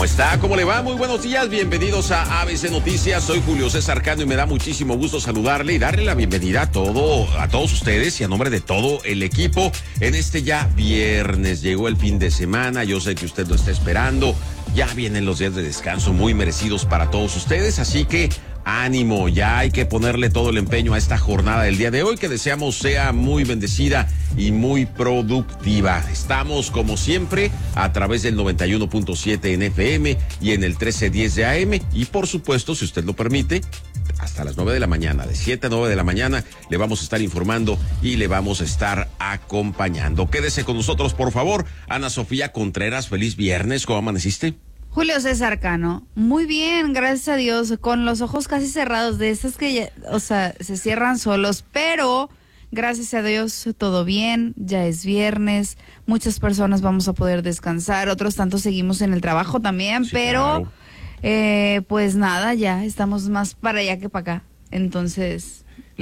está? ¿Cómo le va? Muy buenos días, bienvenidos a ABC Noticias. Soy Julio César Cano y me da muchísimo gusto saludarle y darle la bienvenida a todos ustedes y a nombre de todo el equipo en este ya viernes. Llegó el fin de semana, yo sé que usted lo está esperando. Ya vienen los días de descanso muy merecidos para todos ustedes, así que ánimo, ya hay que ponerle todo el empeño a esta jornada del día de hoy, que deseamos sea muy bendecida y muy productiva. Estamos, como siempre, a través del 91.7 en FM y en el 1310 de AM, y por supuesto, si usted lo permite, hasta las 9 de la mañana, de 7 a 9 de la mañana, le vamos a estar informando y le vamos a estar acompañando. Quédese con nosotros, por favor. Ana Sofía Contreras, feliz viernes, ¿cómo amaneciste? Julio César Cano, muy bien, gracias a Dios, con los ojos casi cerrados, de esas que ya, se cierran solos, pero gracias a Dios todo bien, ya es viernes, muchas personas vamos a poder descansar, otros tantos seguimos en el trabajo también, sí, pero claro. Pues nada, ya estamos más para allá que para acá, entonces... De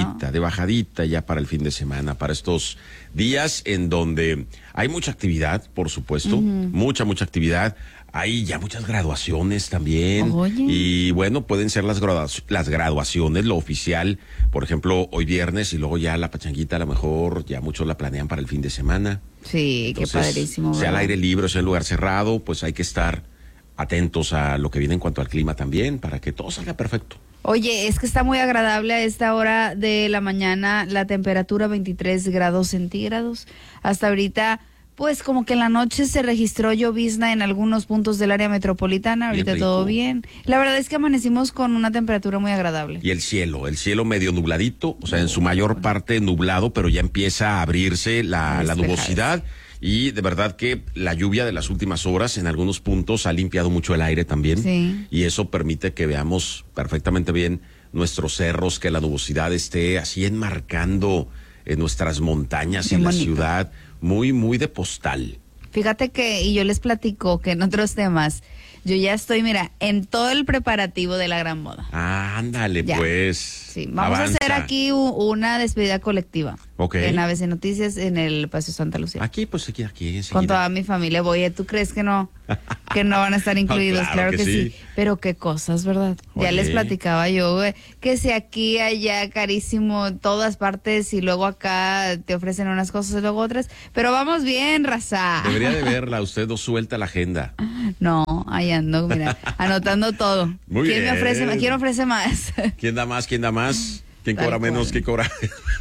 bajadita ya para el fin de semana, para estos días en donde hay mucha actividad, por supuesto, mucha actividad. Hay ya muchas graduaciones también. Oye. Y bueno, pueden ser las graduaciones, lo oficial, por ejemplo, hoy viernes y luego ya la pachanguita, a lo mejor ya muchos la planean para el fin de semana. Sí, entonces, qué padrísimo. Sea al aire libre, sea en lugar cerrado, pues hay que estar atentos a lo que viene en cuanto al clima también, para que todo salga perfecto. Oye, es que está muy agradable a esta hora de la mañana, la temperatura 23 grados centígrados. Hasta ahorita, pues como que en la noche se registró llovizna en algunos puntos del área metropolitana, ahorita todo bien. La verdad es que amanecimos con una temperatura muy agradable. Y el cielo medio nubladito, o sea, en su mayor parte nublado, pero ya empieza a abrirse la nubosidad. Y de verdad que la lluvia de las últimas horas en algunos puntos ha limpiado mucho el aire también. Sí. Y eso permite que veamos perfectamente bien nuestros cerros, que la nubosidad esté así enmarcando en nuestras montañas y en la ciudad, muy de postal. Fíjate que, y yo les platico que en otros temas, yo ya estoy, mira, en todo el preparativo de la gran boda. Ándale, ya. Pues. Sí, vamos a hacer aquí una despedida colectiva. Okay. En ABC Noticias, en el Paseo Santa Lucía. Aquí enseguida. Con toda mi familia voy. ¿Tú crees que no van a estar incluidos? No, claro que sí. Pero qué cosas, ¿verdad? Oye. Ya les platicaba yo, que si aquí, allá, carísimo, en todas partes, y luego acá te ofrecen unas cosas y luego otras. Pero vamos bien, raza. Debería de verla, usted no suelta la agenda. No, ahí ando, mira, anotando todo. Muy bien. ¿Quién ofrece más? ¿Quién da más? ¿Quién cobra menos? ¿Quién cobra?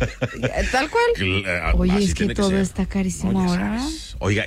Tal cual. Oye, es que todo está carísimo ahora. Oiga,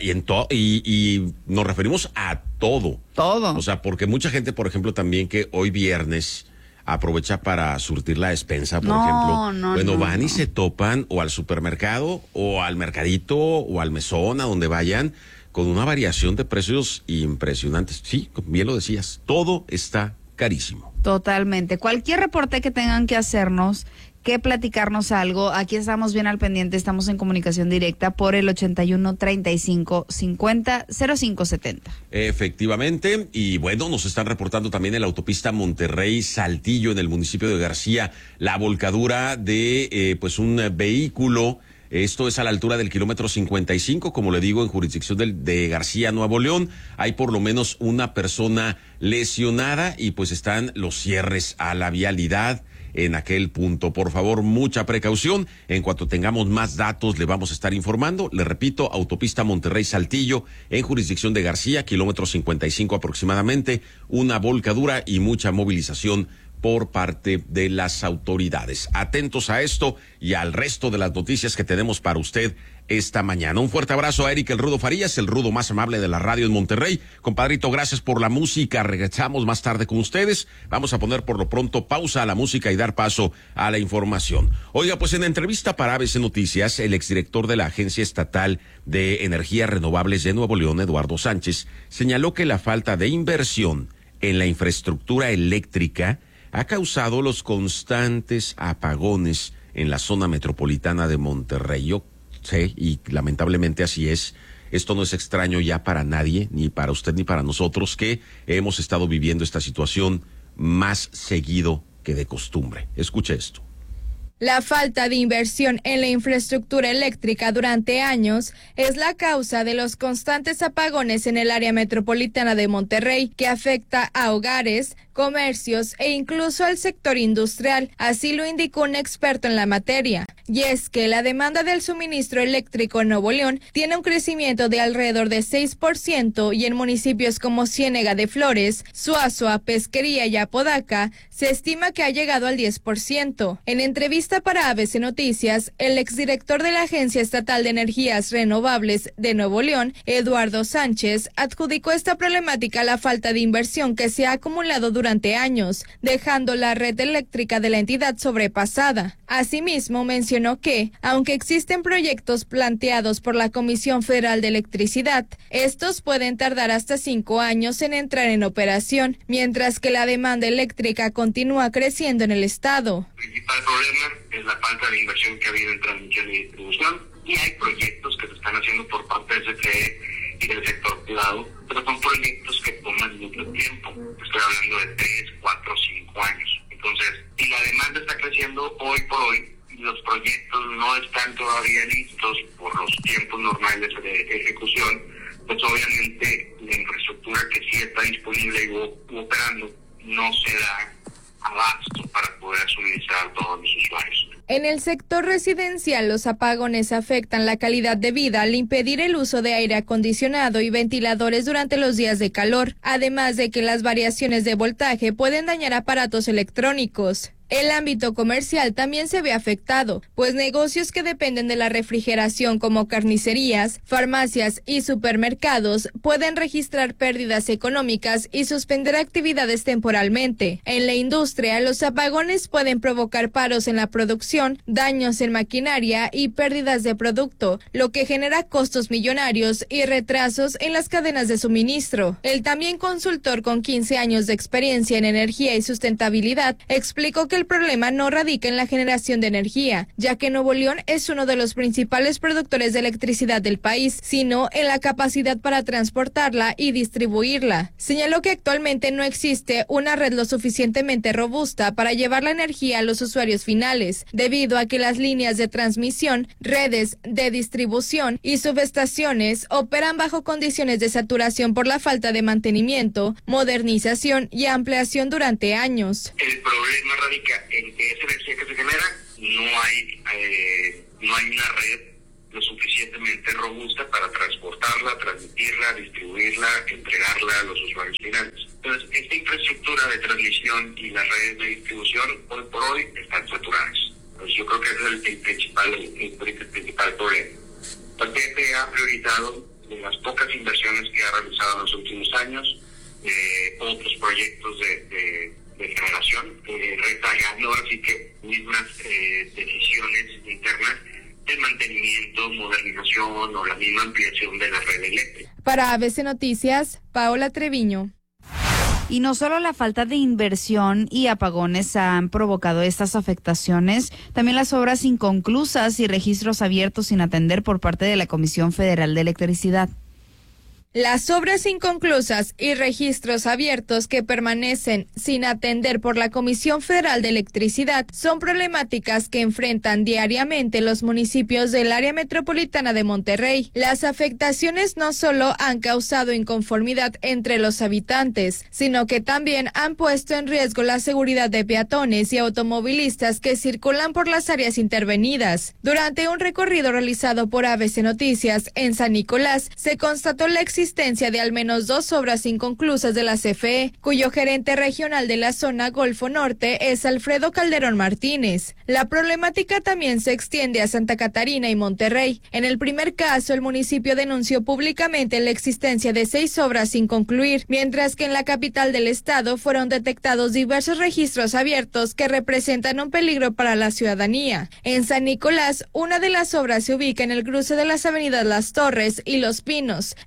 y nos referimos a todo. Todo. O sea, porque mucha gente, por ejemplo, también que hoy viernes aprovecha para surtir la despensa, por ejemplo. Van y se topan o al supermercado o al mercadito o al mesón, a donde vayan, con una variación de precios impresionantes. Sí, bien lo decías, todo está carísimo. Totalmente. Cualquier reporte que tengan que hacernos, que platicarnos algo, aquí estamos bien al pendiente, estamos en comunicación directa por el 81 35 50 05 70. Efectivamente, y bueno, nos están reportando también en la autopista Monterrey-Saltillo, en el municipio de García, la volcadura de un vehículo. Esto es a la altura del kilómetro 55, como le digo, en jurisdicción de García, Nuevo León. Hay por lo menos una persona lesionada y pues están los cierres a la vialidad en aquel punto. Por favor, mucha precaución. En cuanto tengamos más datos, le vamos a estar informando. Le repito, autopista Monterrey-Saltillo, en jurisdicción de García, kilómetro 55 aproximadamente, una volcadura y mucha movilización por parte de las autoridades. Atentos a esto y al resto de las noticias que tenemos para usted esta mañana. Un fuerte abrazo a Eric el Rudo Farías, el rudo más amable de la radio en Monterrey. Compadrito, gracias por la música. Regresamos más tarde con ustedes. Vamos a poner por lo pronto pausa a la música y dar paso a la información. Oiga, pues en entrevista para ABC Noticias, el exdirector de la Agencia Estatal de Energías Renovables de Nuevo León, Eduardo Sánchez, señaló que la falta de inversión en la infraestructura eléctrica ha causado los constantes apagones en la zona metropolitana de Monterrey. Yo sé, y lamentablemente así es, esto no es extraño ya para nadie, ni para usted ni para nosotros, que hemos estado viviendo esta situación más seguido que de costumbre. Escuche esto. La falta de inversión en la infraestructura eléctrica durante años es la causa de los constantes apagones en el área metropolitana de Monterrey, que afecta a hogares, comercios e incluso al sector industrial, así lo indicó un experto en la materia. Y es que la demanda del suministro eléctrico en Nuevo León tiene un crecimiento de alrededor de 6% y en municipios como Ciénega de Flores, Suazua, Pesquería y Apodaca se estima que ha llegado al 10%. En entrevista para ABC Noticias, el exdirector de la Agencia Estatal de Energías Renovables de Nuevo León, Eduardo Sánchez, adjudicó esta problemática a la falta de inversión que se ha acumulado durante años, dejando la red eléctrica de la entidad sobrepasada. Asimismo, mencionó que, aunque existen proyectos planteados por la Comisión Federal de Electricidad, estos pueden tardar hasta 5 años en entrar en operación, mientras que la demanda eléctrica continúa creciendo en el estado. El principal problema es la falta de inversión que ha habido en transmisión y distribución, y hay proyectos que se están haciendo por parte del CFE y del sector privado, pero son proyectos que toman mucho tiempo. Estoy hablando de 3, 4, 5 años. Entonces, si la demanda está creciendo hoy por hoy, los proyectos no están todavía listos por los tiempos normales de ejecución, pues obviamente la infraestructura que sí está disponible y operando no se da abasto para poder suministrar a todos los usuarios. En el sector residencial, los apagones afectan la calidad de vida al impedir el uso de aire acondicionado y ventiladores durante los días de calor, además de que las variaciones de voltaje pueden dañar aparatos electrónicos. El ámbito comercial también se ve afectado, pues negocios que dependen de la refrigeración como carnicerías, farmacias y supermercados pueden registrar pérdidas económicas y suspender actividades temporalmente. En la industria, los apagones pueden provocar paros en la producción, daños en maquinaria y pérdidas de producto, lo que genera costos millonarios y retrasos en las cadenas de suministro. El también consultor con 15 años de experiencia en energía y sustentabilidad explicó que el problema no radica en la generación de energía, ya que Nuevo León es uno de los principales productores de electricidad del país, sino en la capacidad para transportarla y distribuirla. Señaló que actualmente no existe una red lo suficientemente robusta para llevar la energía a los usuarios finales, debido a que las líneas de transmisión, redes de distribución y subestaciones operan bajo condiciones de saturación por la falta de mantenimiento, modernización y ampliación durante años. El problema radica en que esa energía que se genera no hay una red lo suficientemente robusta para transportarla, transmitirla, distribuirla, entregarla a los usuarios finales. Entonces, esta infraestructura de transmisión y las redes de distribución hoy por hoy están saturadas. Entonces, yo creo que ese es el principal problema. El PP ha priorizado de las pocas inversiones que ha realizado en los últimos años otros proyectos de generación, retallando así que mismas decisiones internas de mantenimiento, modernización o la misma ampliación de la red eléctrica. Para ABC Noticias, Paola Treviño. Y no solo la falta de inversión y apagones han provocado estas afectaciones, también las obras inconclusas y registros abiertos sin atender por parte de la Comisión Federal de Electricidad. Las obras inconclusas y registros abiertos que permanecen sin atender por la Comisión Federal de Electricidad son problemáticas que enfrentan diariamente los municipios del área metropolitana de Monterrey. Las afectaciones no solo han causado inconformidad entre los habitantes, sino que también han puesto en riesgo la seguridad de peatones y automovilistas que circulan por las áreas intervenidas. Durante un recorrido realizado por ABC Noticias en San Nicolás, se constató la existencia de al menos 2 obras inconclusas de la CFE, cuyo gerente regional de la zona Golfo Norte es Alfredo Calderón Martínez. La problemática también se extiende a Santa Catarina y Monterrey. En el primer caso, el municipio denunció públicamente la existencia de 6 obras sin concluir, mientras que en la capital del estado fueron detectados diversos registros abiertos que representan un peligro para la ciudadanía. En San Nicolás, una de las obras se ubica en el cruce de las avenidas Las Torres y Los Pinos, extendiendo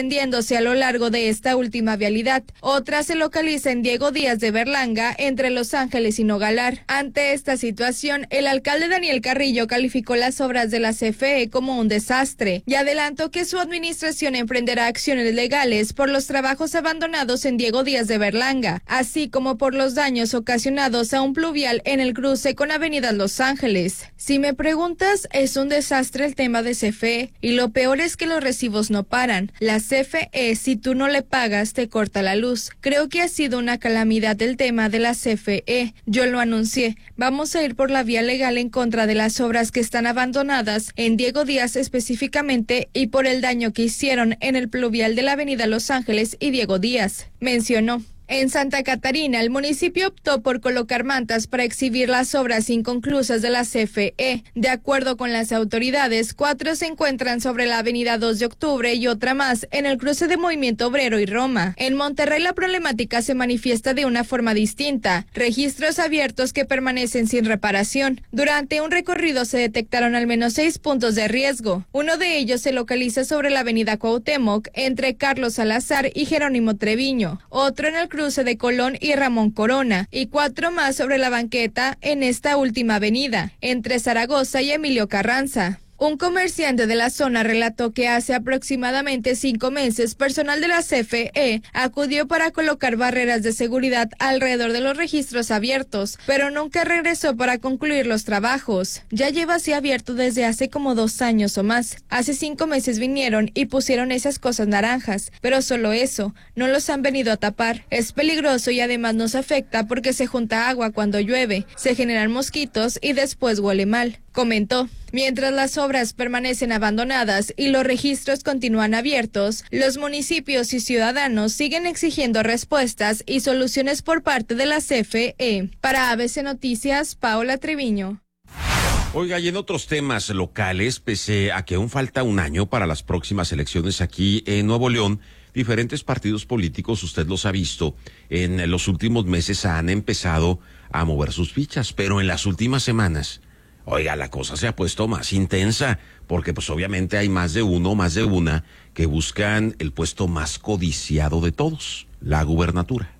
extendiéndose a lo largo de esta última vialidad. Otra se localiza en Diego Díaz de Berlanga, entre Los Ángeles y Nogalar. Ante esta situación, el alcalde Daniel Carrillo calificó las obras de la CFE como un desastre y adelantó que su administración emprenderá acciones legales por los trabajos abandonados en Diego Díaz de Berlanga, así como por los daños ocasionados a un pluvial en el cruce con Avenida Los Ángeles. Si me preguntas, es un desastre el tema de CFE y lo peor es que los recibos no paran. La CFE, si tú no le pagas, te corta la luz. Creo que ha sido una calamidad el tema de la CFE. Yo lo anuncié. Vamos a ir por la vía legal en contra de las obras que están abandonadas en Diego Díaz específicamente y por el daño que hicieron en el pluvial de la Avenida Los Ángeles y Diego Díaz, mencionó. En Santa Catarina, el municipio optó por colocar mantas para exhibir las obras inconclusas de la CFE. De acuerdo con las autoridades, 4 se encuentran sobre la avenida 2 de Octubre y otra más en el cruce de Movimiento Obrero y Roma. En Monterrey la problemática se manifiesta de una forma distinta. Registros abiertos que permanecen sin reparación. Durante un recorrido se detectaron al menos 6 puntos de riesgo. Uno de ellos se localiza sobre la avenida Cuauhtémoc, entre Carlos Salazar y Jerónimo Treviño. Otro en el cruce de Colón y Ramón Corona, y 4 más sobre la banqueta en esta última avenida, entre Zaragoza y Emilio Carranza. Un comerciante de la zona relató que hace aproximadamente 5 meses, personal de la CFE acudió para colocar barreras de seguridad alrededor de los registros abiertos, pero nunca regresó para concluir los trabajos. Ya lleva así abierto desde hace como 2 años o más. Hace 5 meses vinieron y pusieron esas cosas naranjas, pero solo eso, no los han venido a tapar. Es peligroso y además nos afecta porque se junta agua cuando llueve, se generan mosquitos y después huele mal, comentó. Mientras las obras permanecen abandonadas y los registros continúan abiertos, los municipios y ciudadanos siguen exigiendo respuestas y soluciones por parte de la CFE. Para ABC Noticias, Paola Treviño. Oiga, y en otros temas locales, pese a que aún falta un año para las próximas elecciones aquí en Nuevo León, diferentes partidos políticos, usted los ha visto, en los últimos meses han empezado a mover sus fichas, pero en las últimas semanas, oiga, la cosa se ha puesto más intensa, porque pues obviamente hay más de uno, más de una, que buscan el puesto más codiciado de todos, la gubernatura.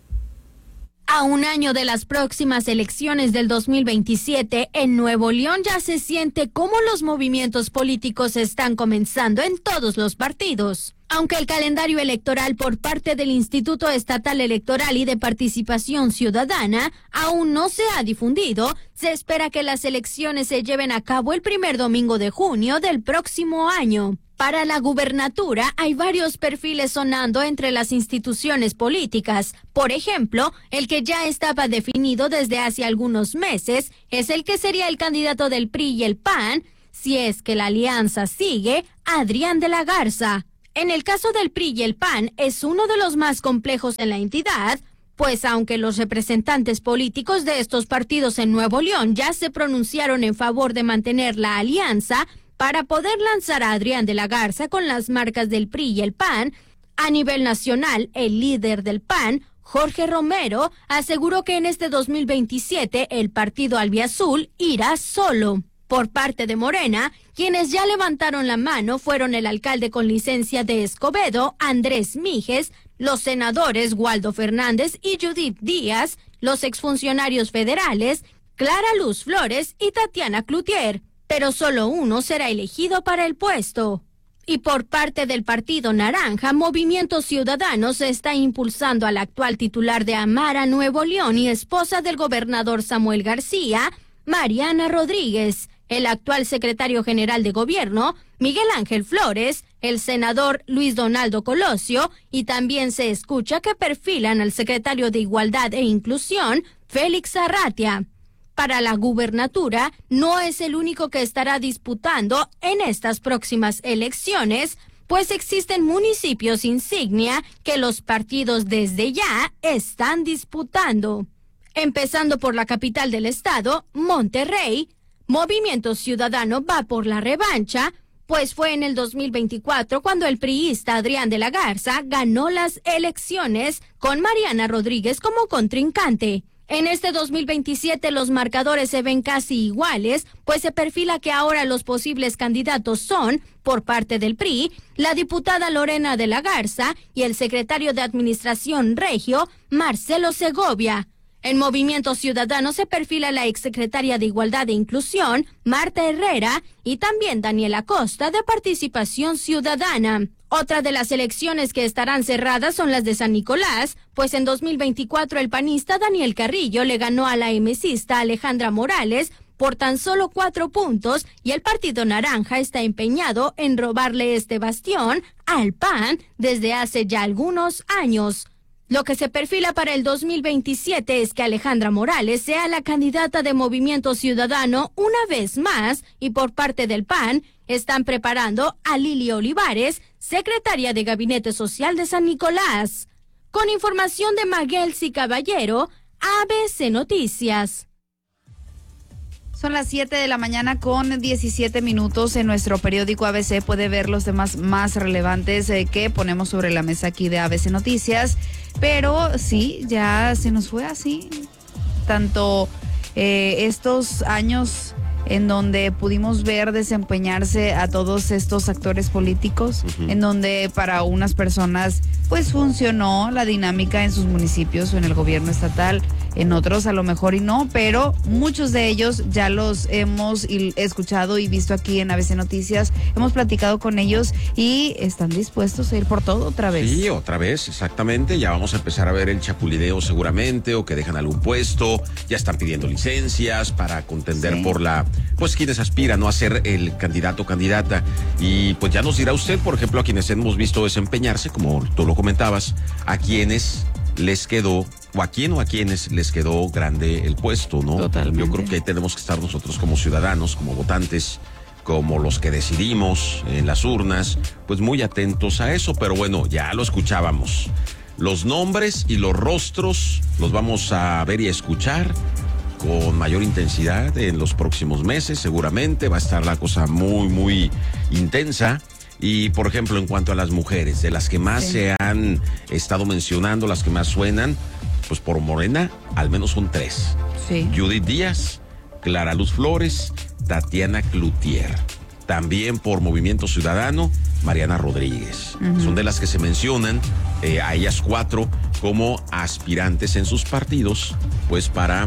A un año de las próximas elecciones del 2027, en Nuevo León ya se siente cómo los movimientos políticos están comenzando en todos los partidos. Aunque el calendario electoral por parte del Instituto Estatal Electoral y de Participación Ciudadana aún no se ha difundido, se espera que las elecciones se lleven a cabo el primer domingo de junio del próximo año. Para la gubernatura hay varios perfiles sonando entre las instituciones políticas. Por ejemplo, el que ya estaba definido desde hace algunos meses es el que sería el candidato del PRI y el PAN, si es que la alianza sigue, Adrián de la Garza. En el caso del PRI y el PAN es uno de los más complejos en la entidad, pues aunque los representantes políticos de estos partidos en Nuevo León ya se pronunciaron en favor de mantener la alianza, para poder lanzar a Adrián de la Garza con las marcas del PRI y el PAN, a nivel nacional, el líder del PAN, Jorge Romero, aseguró que en este 2027 el partido albiazul irá solo. Por parte de Morena, quienes ya levantaron la mano fueron el alcalde con licencia de Escobedo, Andrés Mijes, los senadores Waldo Fernández y Judith Díaz, los exfuncionarios federales, Clara Luz Flores y Tatiana Cloutier. Pero solo uno será elegido para el puesto. Y por parte del Partido Naranja, Movimiento Ciudadano se está impulsando al actual titular de Amara Nuevo León y esposa del gobernador Samuel García, Mariana Rodríguez, el actual secretario general de gobierno, Miguel Ángel Flores, el senador Luis Donaldo Colosio, y también se escucha que perfilan al secretario de Igualdad e Inclusión, Félix Arratia. Para la gubernatura, no es el único que estará disputando en estas próximas elecciones, pues existen municipios insignia que los partidos desde ya están disputando. Empezando por la capital del estado, Monterrey, Movimiento Ciudadano va por la revancha, pues fue en el 2024 cuando el priista Adrián de la Garza ganó las elecciones con Mariana Rodríguez como contrincante. En este 2027 los marcadores se ven casi iguales, pues se perfila que ahora los posibles candidatos son, por parte del PRI, la diputada Lorena de la Garza y el secretario de Administración Regio, Marcelo Segovia. En Movimiento Ciudadano se perfila la exsecretaria de Igualdad e Inclusión, Marta Herrera, y también Daniela Costa, de Participación Ciudadana. Otra de las elecciones que estarán cerradas son las de San Nicolás, pues en 2024 el panista Daniel Carrillo le ganó a la emesista Alejandra Morales por tan solo 4 puntos y el Partido Naranja está empeñado en robarle este bastión al PAN desde hace ya algunos años. Lo que se perfila para el 2027 es que Alejandra Morales sea la candidata de Movimiento Ciudadano una vez más y por parte del PAN están preparando a Lili Olivares, secretaria de Gabinete Social de San Nicolás. Con información de Maguelsi Caballero, ABC Noticias. Son las 7 de la mañana con 17 minutos. En nuestro periódico ABC puede ver los temas más relevantes que ponemos sobre la mesa aquí de ABC Noticias. Pero sí, ya se nos fue así. Tanto estos años en donde pudimos ver desempeñarse a todos estos actores políticos, en donde para unas personas pues funcionó la dinámica en sus municipios o en el gobierno estatal, en otros a lo mejor y no, pero muchos de ellos ya los hemos escuchado y visto aquí en ABC Noticias, hemos platicado con ellos y están dispuestos a ir por todo otra vez. Sí, otra vez, exactamente, ya vamos a empezar a ver el chapulideo seguramente, o que dejan algún puesto, ya están pidiendo licencias para contender por pues quienes aspiran, ¿no?, a ser el candidato o candidata, y pues ya nos dirá usted, por ejemplo, a quienes hemos visto desempeñarse, como tú lo comentabas, a quienes les quedó, o a quienes les quedó grande el puesto, ¿no? Totalmente. Yo creo que ahí tenemos que estar nosotros como ciudadanos, como votantes, como los que decidimos en las urnas, pues muy atentos a eso, pero bueno, ya lo escuchábamos. Los nombres y los rostros los vamos a ver y a escuchar con mayor intensidad en los próximos meses, seguramente va a estar la cosa muy, muy intensa. Y, por ejemplo, en cuanto a las mujeres, de las que más se han estado mencionando, las que más suenan, pues por Morena, al menos son 3. Sí. Judith Díaz, Clara Luz Flores, Tatiana Cloutier. También por Movimiento Ciudadano, Mariana Rodríguez. Son de las que se mencionan, a ellas 4, como aspirantes en sus partidos, pues para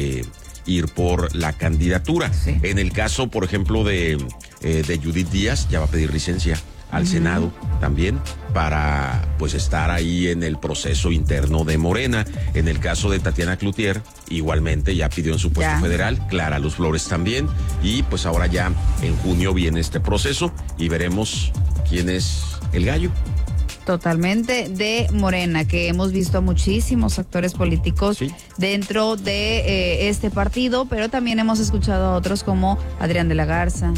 ir por la candidatura. Sí. En el caso, por ejemplo, de Judith Díaz, ya va a pedir licencia al Senado también para pues estar ahí en el proceso interno de Morena. En el caso de Tatiana Cloutier, igualmente ya pidió en su puesto federal, Clara Luz Flores también, y pues ahora ya en junio viene este proceso y veremos quién es el gallo. Totalmente de Morena, que hemos visto a muchísimos actores políticos dentro de este partido, pero también hemos escuchado a otros como Adrián de la Garza,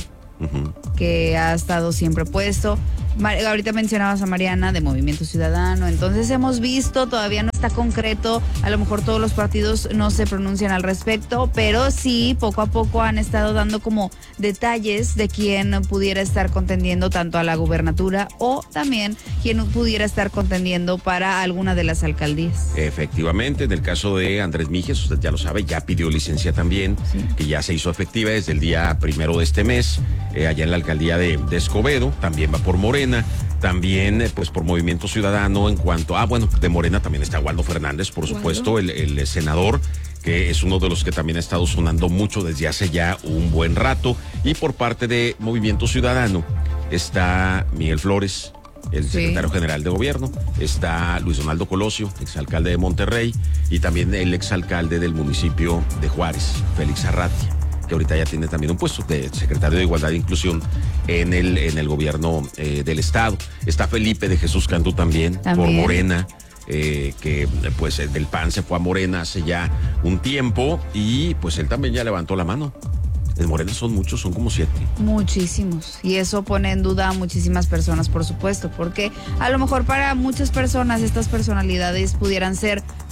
que ha estado siempre puesto. Ahorita mencionabas a Mariana de Movimiento Ciudadano, entonces hemos visto, todavía no está concreto, a lo mejor todos los partidos no se pronuncian al respecto, pero sí, poco a poco han estado dando como detalles de quién pudiera estar contendiendo tanto a la gubernatura o también quién pudiera estar contendiendo para alguna de las alcaldías. Efectivamente, en el caso de Andrés Mijes, usted ya lo sabe, ya pidió licencia también, que ya se hizo efectiva desde el día 1 de este mes, allá en la alcaldía de Escobedo, también va por Morena. También, pues por Movimiento Ciudadano, en cuanto de Morena también está Waldo Fernández, por supuesto, el senador, que es uno de los que también ha estado sonando mucho desde hace ya un buen rato. Y por parte de Movimiento Ciudadano está Miguel Flores, el secretario general de gobierno, está Luis Donaldo Colosio, exalcalde de Monterrey, y también el exalcalde del municipio de Juárez, Félix Arratia, que ahorita ya tiene también un puesto de secretario de Igualdad e Inclusión en el gobierno del estado. Está Felipe de Jesús Cantú también. Por Morena, que pues del PAN se fue a Morena hace ya un tiempo, y pues él también ya levantó la mano. En Morena son muchos, son como 7. Muchísimos. Y eso pone en duda a muchísimas personas, por supuesto, porque a lo mejor para muchas personas estas personalidades pudieran ser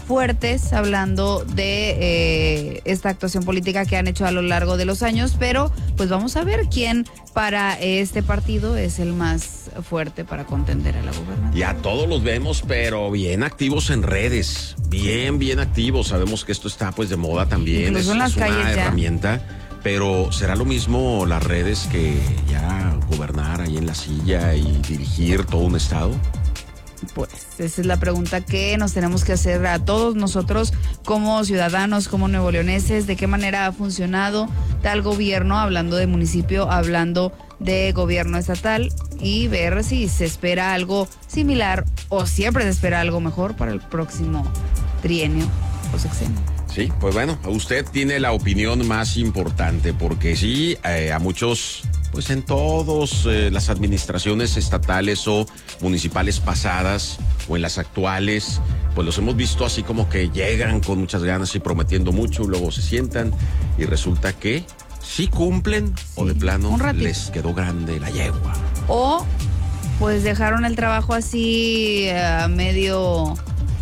fuertes hablando de esta actuación política que han hecho a lo largo de los años, pero pues vamos a ver quién para este partido es el más fuerte para contender a la gobernación. Ya todos los vemos, pero bien activos en redes, bien activos. Sabemos que esto está pues de moda también, incluso en las calles una ya. herramienta, pero ¿será lo mismo las redes que ya gobernar ahí en la silla y dirigir todo un estado? Pues esa es la pregunta que nos tenemos que hacer a todos nosotros como ciudadanos, como nuevoleoneses, de qué manera ha funcionado tal gobierno, hablando de municipio, hablando de gobierno estatal, y ver si se espera algo similar o siempre se espera algo mejor para el próximo trienio o sexenio. Sí, pues bueno, usted tiene la opinión más importante, porque sí, a muchos, pues en todas las administraciones estatales o municipales pasadas o en las actuales, pues los hemos visto así como que llegan con muchas ganas y prometiendo mucho, luego se sientan y resulta que sí cumplen, sí, o de plano les quedó grande la yegua. O pues dejaron el trabajo así a medias.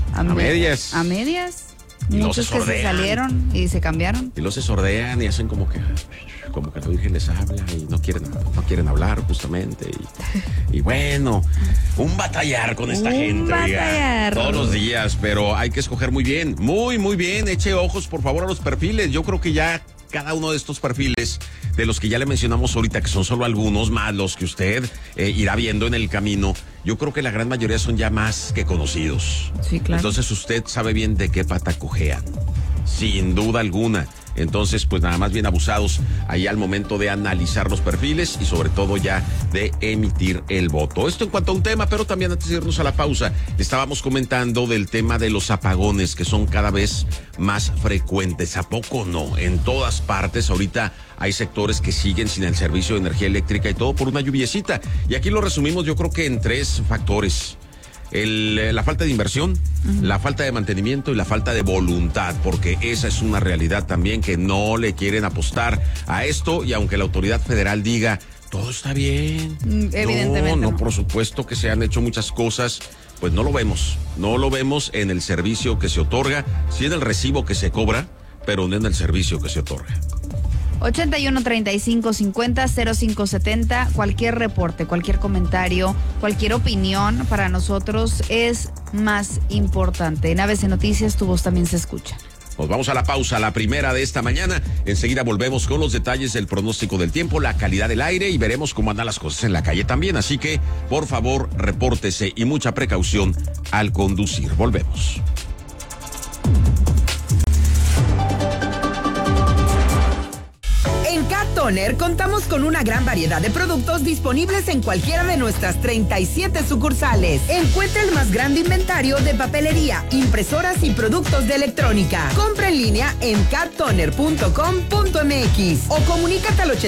A medias. Muchos que se salieron y se cambiaron. Y los se sordean y hacen como que la Virgen les habla y no quieren hablar justamente. Y bueno, un batallar con esta gente. Oiga, todos los días, pero hay que escoger muy bien, muy bien. Eche ojos, por favor, a los perfiles. Yo creo que ya cada uno de estos perfiles, de los que ya le mencionamos ahorita, que son solo algunos más los que usted irá viendo en el camino, yo creo que la gran mayoría son ya más que conocidos. Sí, claro. Entonces usted sabe bien de qué pata cojean, sin duda alguna. Entonces, pues nada más bien abusados ahí al momento de analizar los perfiles y sobre todo ya de emitir el voto. Esto en cuanto a un tema, pero también antes de irnos a la pausa, estábamos comentando del tema de los apagones que son cada vez más frecuentes. ¿A poco no? En todas partes ahorita hay sectores que siguen sin el servicio de energía eléctrica y todo por una lluviecita. Y aquí lo resumimos yo creo que en 3 factores. La falta de inversión, la falta de mantenimiento y la falta de voluntad, porque esa es una realidad también, que no le quieren apostar a esto, y aunque la autoridad federal diga todo está bien, evidentemente no, por supuesto que se han hecho muchas cosas, pues no lo vemos en el servicio que se otorga, sí en el recibo que se cobra, pero no en el servicio que se otorga. 81-35-50-0570, cualquier reporte, cualquier comentario, cualquier opinión para nosotros es más importante. En ABC Noticias tu voz también se escucha. Nos vamos a la pausa, la primera de esta mañana. Enseguida volvemos con los detalles del pronóstico del tiempo, la calidad del aire y veremos cómo andan las cosas en la calle también. Así que, por favor, repórtese y mucha precaución al conducir. Volvemos. En Cat Toner contamos con una gran variedad de productos disponibles en cualquiera de nuestras 37 sucursales. Encuentra el más grande inventario de papelería, impresoras y productos de electrónica. Compra en línea en cattoner.com.mx o comunícate al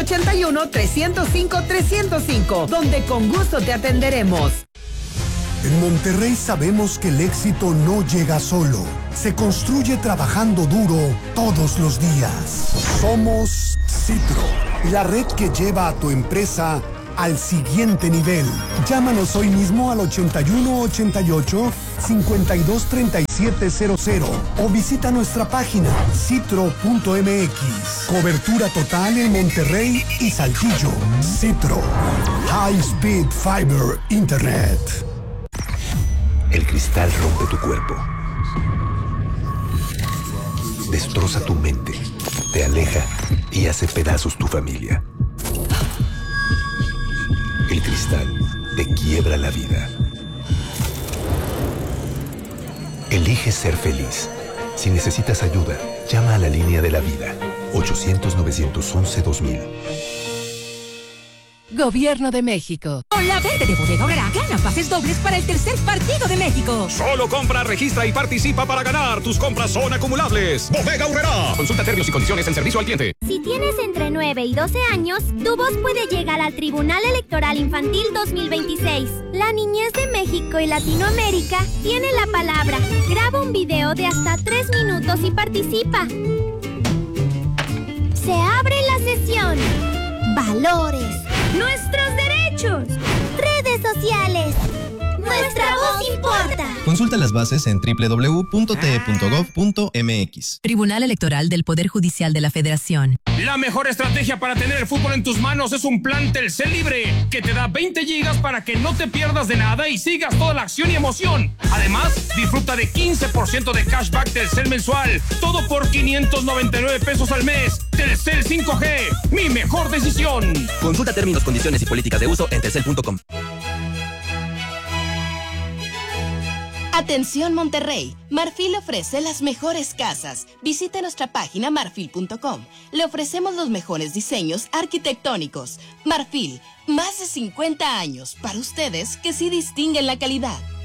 8181-305-305, donde con gusto te atenderemos. En Monterrey sabemos que el éxito no llega solo, se construye trabajando duro todos los días. Somos Citro, la red que lleva a tu empresa al siguiente nivel. Llámanos hoy mismo al 8188-523700 o visita nuestra página citro.mx. Cobertura total en Monterrey y Saltillo. Citro, High Speed Fiber Internet. El cristal rompe tu cuerpo, destroza tu mente, te aleja y hace pedazos tu familia. El cristal te quiebra la vida. Elige ser feliz. Si necesitas ayuda, llama a la línea de la vida, 800-911-2000. Gobierno de México. Con la verde de Bodega Aurrerá, gana pases dobles para el tercer partido de México. Solo compra, registra y participa para ganar. Tus compras son acumulables. Bodega Aurrerá. Consulta términos y condiciones en servicio al cliente. Si tienes entre 9 y 12 años, tu voz puede llegar al Tribunal Electoral Infantil 2026. La niñez de México y Latinoamérica tiene la palabra. Graba un video de hasta 3 minutos y participa. Se abre la sesión. Valores. Nuestros derechos. Redes sociales. Nuestra voz importa. Consulta las bases en www.te.gov.mx. Tribunal Electoral del Poder Judicial de la Federación. La mejor estrategia para tener el fútbol en tus manos es un plan Telcel Libre, que te da 20 gigas para que no te pierdas de nada y sigas toda la acción y emoción. Además, disfruta de 15% de cashback Telcel mensual, todo por 599 pesos al mes. Telcel 5G, mi mejor decisión. Consulta términos, condiciones y políticas de uso en telcel.com. Atención Monterrey, Marfil ofrece las mejores casas. Visita nuestra página marfil.com. Le ofrecemos los mejores diseños arquitectónicos. Marfil, más de 50 años para ustedes que sí distinguen la calidad.